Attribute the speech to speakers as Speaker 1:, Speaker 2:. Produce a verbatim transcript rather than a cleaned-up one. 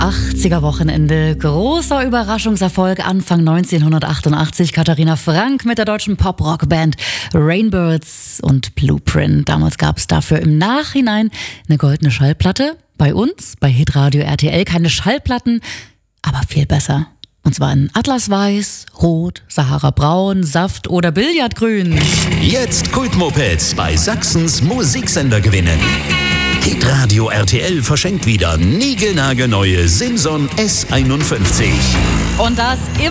Speaker 1: achtziger Wochenende. Großer Überraschungserfolg Anfang neunzehnhundertachtundachtzig. Katharina Frank mit der deutschen Pop-Rock-Band Rainbirds und Blueprint. Damals gab es dafür im Nachhinein eine goldene Schallplatte. Bei uns, bei Hitradio R T L, keine Schallplatten, aber viel besser. Und zwar in Atlasweiß, Rot, Sahara-Braun, Saft oder Billardgrün.
Speaker 2: Jetzt Kultmopeds bei Sachsens Musiksender gewinnen. Hitradio R T L verschenkt wieder niegelnagelneue Simson S einundfünfzig.
Speaker 1: Und das